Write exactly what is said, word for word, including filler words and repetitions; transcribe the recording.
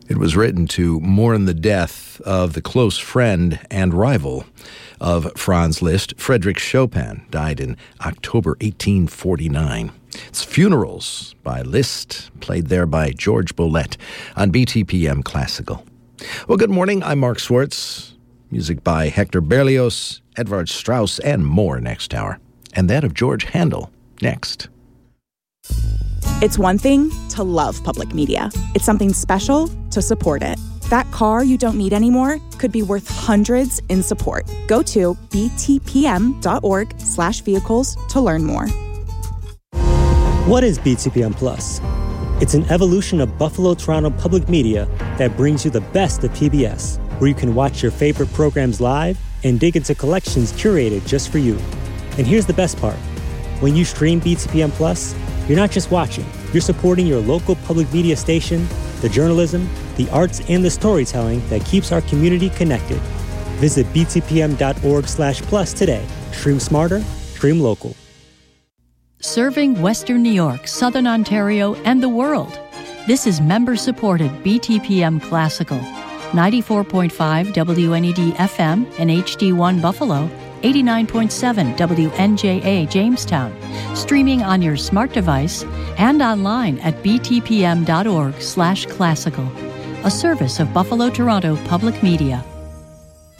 It was written to mourn the death of the close friend and rival of Franz Liszt. Frédéric Chopin died in October eighteen forty-nine. It's Funerals by Liszt, played there by George Bollett on B T P M Classical. Well, good morning. I'm Mark Swartz. Music by Hector Berlioz, Edvard Strauss, and more next hour. And that of George Handel next. It's one thing to love public media. It's something special to support it. That car you don't need anymore could be worth hundreds in support. Go to btpm.org slash vehicles to learn more. What is B T P M Plus? It's an evolution of Buffalo Toronto Public Media that brings you the best of P B S, where you can watch your favorite programs live and dig into collections curated just for you. And here's the best part. When you stream B T P M Plus, you're not just watching, you're supporting your local public media station, the journalism, the arts, and the storytelling that keeps our community connected. Visit btpm.org slash plus today. Stream smarter, stream local. Serving Western New York, Southern Ontario, and the world. This is member-supported B T P M Classical. ninety-four point five W N E D F M and H D one Buffalo, eighty-nine point seven W N J A Jamestown, streaming on your smart device and online at btpm.org slash classical, a service of Buffalo Toronto Public Media.